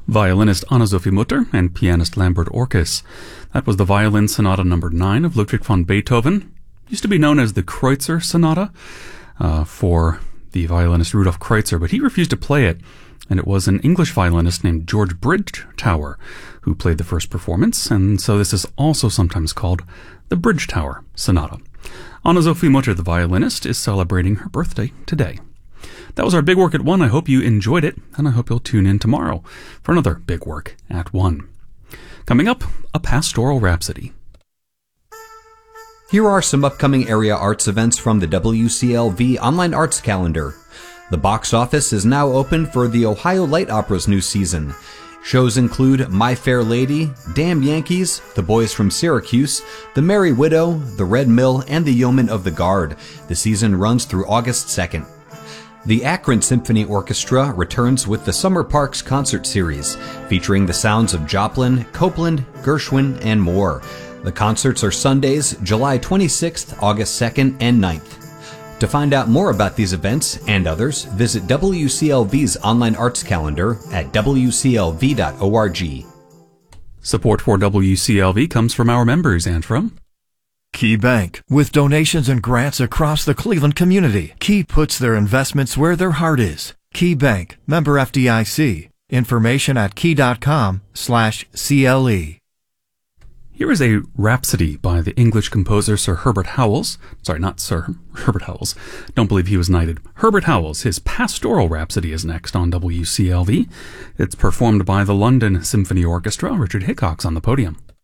violinist Anna-Sophie Mutter and pianist Lambert Orkes. That was the Violin Sonata No. 9 of Ludwig van Beethoven. Used to be known as the Kreutzer Sonata for the violinist Rudolf Kreutzer, but he refused to play it, and it was an English violinist named George Bridgetower who played the first performance, and so this is also sometimes called the Bridgetower Sonata. Anna-Sophie Mutter, the violinist, is celebrating her birthday today. That was our Big Work at 1. I hope you enjoyed it, and I hope you'll tune in tomorrow for another Big Work at 1. Coming up, a pastoral rhapsody. Here are some upcoming area arts events from the WCLV Online Arts Calendar. The box office is now open for the Ohio Light Opera's new season. Shows include My Fair Lady, Damn Yankees, The Boys from Syracuse, The Merry Widow, The Red Mill, and The Yeoman of the Guard. The season runs through August 2nd. The Akron Symphony Orchestra returns with the Summer Parks Concert Series, featuring the sounds of Joplin, Copeland, Gershwin, and more. The concerts are Sundays, July 26th, August 2nd, and 9th. To find out more about these events and others, visit WCLV's online arts calendar at wclv.org. Support for WCLV comes from our members and from Key Bank. With donations and grants across the Cleveland community, Key puts their investments where their heart is. Key Bank, member FDIC. Information at key.com/CLE. Here is a rhapsody by the English composer Sir Herbert Howells. Sorry, not Sir Herbert Howells. Don't believe he was knighted. Herbert Howells. His Pastoral Rhapsody is next on WCLV. It's performed by the London Symphony Orchestra. Richard Hickox on the podium.